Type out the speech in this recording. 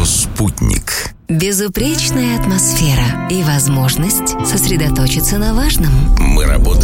«Спутник». Безупречная атмосфера и возможность сосредоточиться на важном. Мы работаем